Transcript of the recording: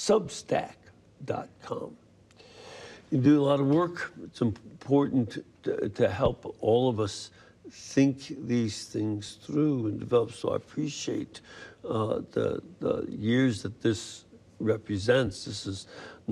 Substack.com. You do a lot of work. It's important to help all of us think these things through and develop. So I appreciate the years that this represents. This is